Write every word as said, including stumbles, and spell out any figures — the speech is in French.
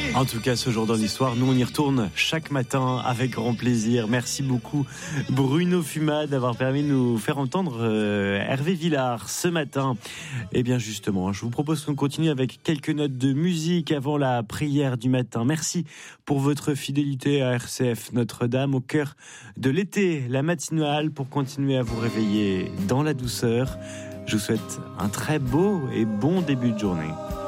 En tout cas, ce jour dans l'histoire, nous on y retourne chaque matin avec grand plaisir. Merci beaucoup Bruno Fuma d'avoir permis de nous faire entendre euh, Hervé Villard ce matin. Et bien justement, je vous propose qu'on continue avec quelques notes de musique avant la prière du matin. Merci pour votre fidélité à R C F Notre-Dame au cœur de l'été, la matinale pour continuer à vous réveiller dans la douceur. Je vous souhaite un très beau et bon début de journée.